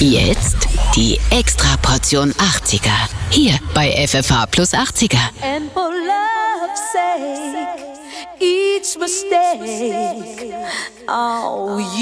Jetzt die Extraportion 80er. Hier bei FFH plus 80er. And for love's sake, each mistake, oh,